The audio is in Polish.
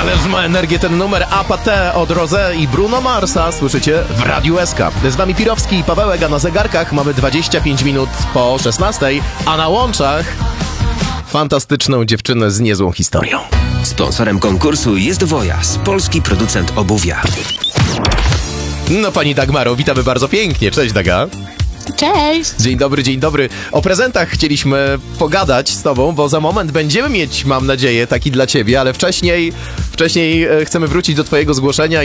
Ależ ma energię ten numer Apathy od Rosé i Bruno Marsa. Słyszycie w Radiu SK. Z wami Pirowski i Pawełek, a na zegarkach mamy 25 minut po 16, a na łączach fantastyczną dziewczynę z niezłą historią. Sponsorem konkursu jest Wojas, polski producent obuwia. No pani Dagmaro, witamy bardzo pięknie. Cześć Daga. Cześć! Dzień dobry, dzień dobry. O prezentach chcieliśmy pogadać z tobą, bo za moment będziemy mieć, mam nadzieję, taki dla ciebie, ale wcześniej chcemy wrócić do twojego zgłoszenia